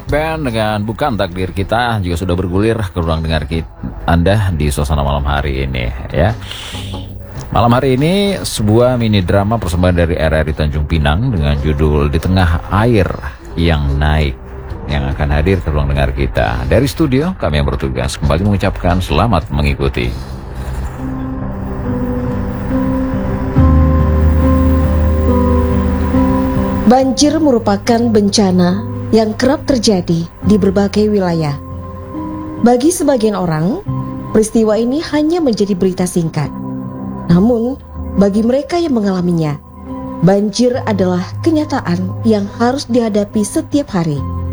Band dengan Bukan Takdir Kita juga sudah bergulir ke ruang dengar Anda di suasana malam hari ini ya. Malam hari ini sebuah mini drama persembahan dari RRI Tanjung Pinang dengan judul Di Tengah Air yang Naik yang akan hadir ke ruang dengar kita. Dari studio kami yang bertugas kembali mengucapkan selamat mengikuti. Banjir merupakan bencana yang kerap terjadi di berbagai wilayah. Bagi sebagian orang, peristiwa ini hanya menjadi berita singkat. Namun, bagi mereka yang mengalaminya, banjir adalah kenyataan yang harus dihadapi setiap hari.